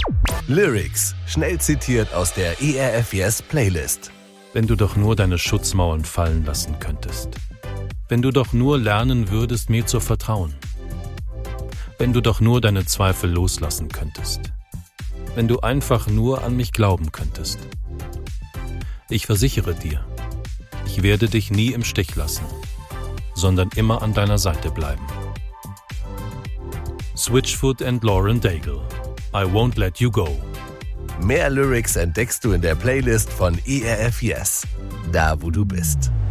Lyrics, schnell zitiert aus der ERF Yes Playlist. Wenn du doch nur deine Schutzmauern fallen lassen könntest. Wenn du doch nur lernen würdest, mir zu vertrauen. Wenn du doch nur deine Zweifel loslassen könntest. Wenn du einfach nur an mich glauben könntest. Ich versichere dir, ich werde dich nie im Stich lassen, sondern immer an deiner Seite bleiben. Switchfoot and Lauren Daigle. I won't let you go. Mehr Lyrics entdeckst du in der Playlist von ERF Yes, da wo du bist.